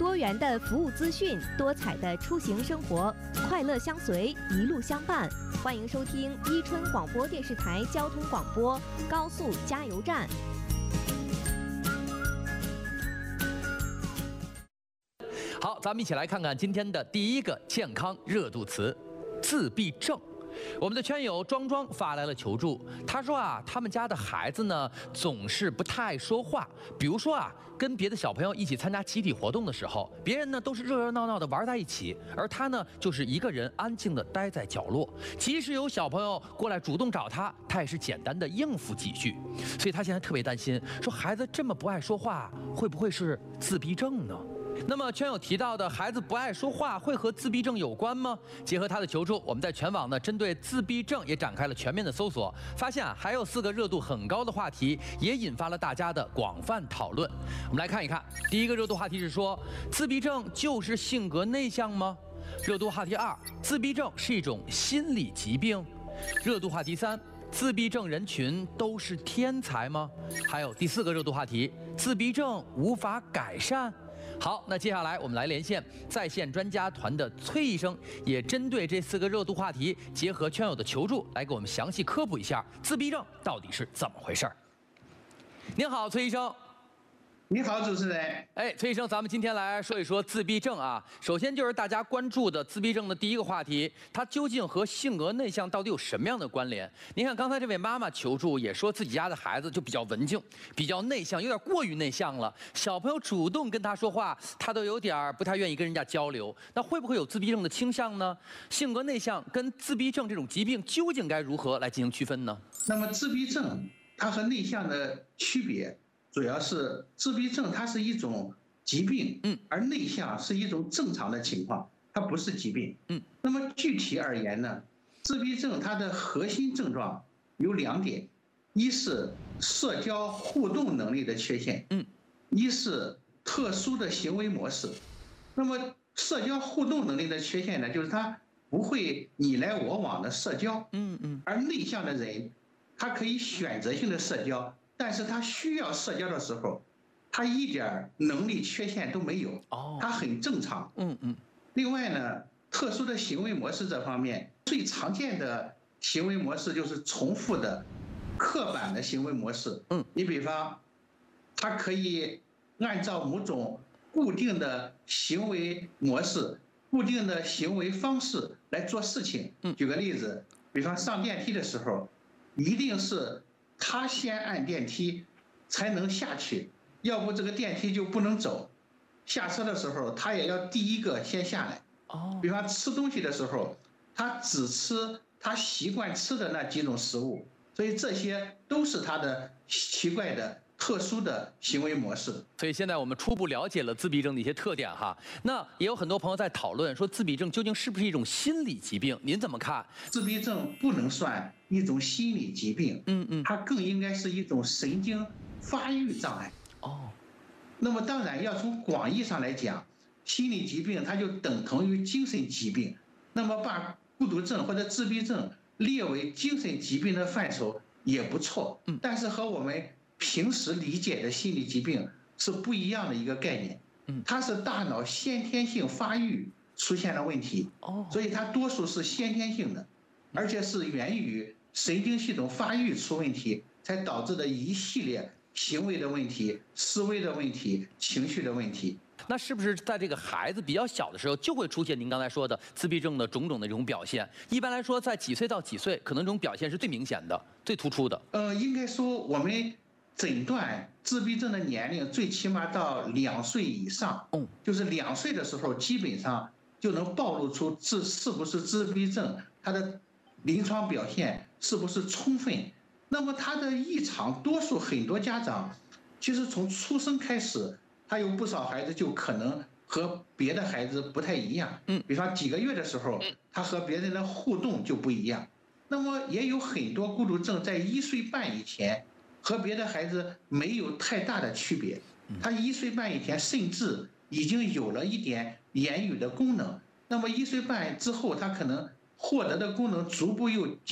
多元的服务资讯，多彩的出行生活，快乐相随，一路相伴。欢迎收听伊春广播电视台交通广播高速加油站。 好，咱们一起来看看今天的第一个健康热度词——自闭症。我们的圈友庄庄发来了求助，他说他们家的孩子呢总是不太爱说话，比如说跟别的小朋友一起参加集体活动的时候，别人呢都是热热闹闹的玩在一起，而他呢就是一个人安静的待在角落。即使有小朋友过来主动找他，他也是简单的应付几句。所以他现在特别担心，说孩子这么不爱说话，会不会是自闭症呢？那么圈友提到的孩子不爱说话会和自闭症有关吗？结合他的求助，我们在全网呢针对自闭症也展开了全面的搜索，发现还有4个热度很高的话题，也引发了大家的广泛讨论。我们来看一看，第一个热度话题是说，自闭症就是性格内向吗？热度话题2，自闭症是一种心理疾病。热度话题3，自闭症人群都是天才吗？还有第4个热度话题，自闭症无法改善。好，那接下来我们来连线在线专家团的崔医生，也针对这4个热度话题，结合圈友的求助，来给我们详细科普一下自闭症到底是怎么回事儿。您好，崔医生。 你好，主持人。 崔医生，咱们今天来说一说自闭症啊。首先就是大家关注的自闭症的第一个话题，它究竟和性格内向到底有什么样的关联？您看刚才这位妈妈求助，也说自己家的孩子就比较文静，比较内向，有点过于内向了。小朋友主动跟他说话，他都有点不太愿意跟人家交流。那会不会有自闭症的倾向呢？性格内向跟自闭症这种疾病究竟该如何来进行区分呢？ 那么自闭症它和内向的区别，主要是自闭症它是一种疾病，而内向是一种正常的情况，它不是疾病。那么具体而言呢，自闭症它的核心症状有2点，一是社交互动能力的缺陷，一是特殊的行为模式。那么社交互动能力的缺陷呢，就是他不会你来我往的社交，而内向的人，他可以选择性的社交。但是他需要社交的时候，他一点能力缺陷都没有，他很正常。另外呢，特殊的行为模式这方面，最常见的行为模式就是重复的、刻板的行为模式。你比方，他可以按照某种固定的行为模式、固定的行为方式来做事情。举个例子，比方上电梯的时候，一定是他先按电梯才能下去，要不这个电梯就不能走。下车的时候他也要第一个先下来。比方吃东西的时候，他只吃他习惯吃的那几种食物，所以这些都是他的奇怪的特殊的行为模式。 所以现在我们初步了解了自闭症的一些特点哈。那也有很多朋友在讨论说，自闭症究竟是不是一种心理疾病？您怎么看？ 自闭症不能算一种心理疾病，它更应该是一种神经发育障碍。那么当然要从广义上来讲，心理疾病它就等同于精神疾病。那么把孤独症或者自闭症列为精神疾病的范畴也不错，但是和我们平时理解的心理疾病是不一样的一个概念。它是大脑先天性发育出现了问题，所以它多数是先天性的，而且是源于神经系统发育出问题才导致的一系列行为的问题、思维的问题、情绪的问题。 那是不是在这个孩子比较小的时候就会出现您刚才说的自闭症的种种的这种表现？一般来说，在几岁到几岁，可能这种表现是最明显的、最突出的？ 应该说我们诊断自闭症的年龄最起码到2岁以上，就是2岁的时候，基本上就能暴露出是不是自闭症，它的临床表现是不是充分。那么它的异常，很多家长其实从出生开始，他有不少孩子就可能和别的孩子不太一样。比方几个月的时候，他和别人的互动就不一样。那么也有很多孤独症在1岁半以前和别的孩子没有太大的区别，他1岁半以前甚至已经有了一点言语的功能。那么1岁半之后，他可能获得的功能逐步又